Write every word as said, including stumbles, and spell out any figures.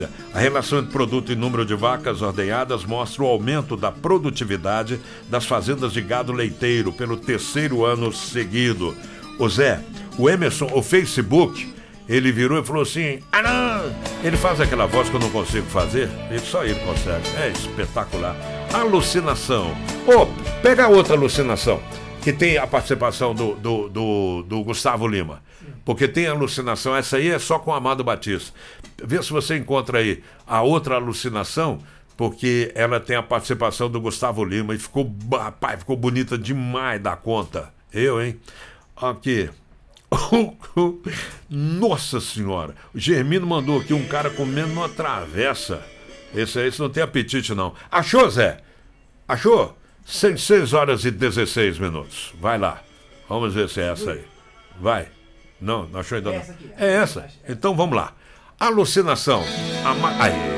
A relação entre produto e número de vacas ordenhadas mostra o aumento da produtividade das fazendas de gado leiteiro pelo terceiro ano seguido. Ô Zé, o Emerson, o Facebook, ele virou e falou assim, ah não, ele faz aquela voz que eu não consigo fazer, ele, só ele consegue, é espetacular. Alucinação. Ô, oh, pega outra alucinação, que tem a participação do, do, do, do Gustavo Lima. Porque tem alucinação, essa aí é só com Amado Batista. Vê se você encontra aí a outra alucinação, porque ela tem a participação do Gustavo Lima e ficou, rapaz, ficou bonita demais da conta. Eu, hein? Aqui. Nossa Senhora! O Germino mandou aqui um cara comendo numa travessa. Esse aí, esse não tem apetite, não. Achou, Zé? Achou? seis horas e dezesseis minutos. Vai lá. Vamos ver se é essa aí. Vai. Não, não achou ainda não. É essa. Então vamos lá. Alucinação. A ma... Aí.